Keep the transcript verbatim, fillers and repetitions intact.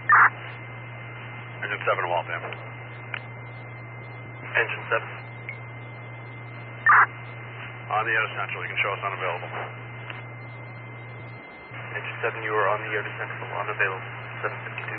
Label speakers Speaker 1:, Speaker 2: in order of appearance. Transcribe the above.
Speaker 1: Engine seven to Waltham.
Speaker 2: Engine seven.
Speaker 1: On the air to Central, you can show us unavailable.
Speaker 2: Engine seven, you are on the air to Central, unavailable, seven fifty-two.